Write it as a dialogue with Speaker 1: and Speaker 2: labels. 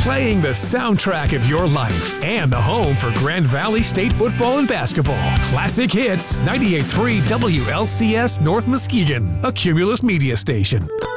Speaker 1: Playing the soundtrack of your life and the home for Grand Valley State football and basketball. Classic Hits, 98.3 WLCS North Muskegon, a Cumulus media station.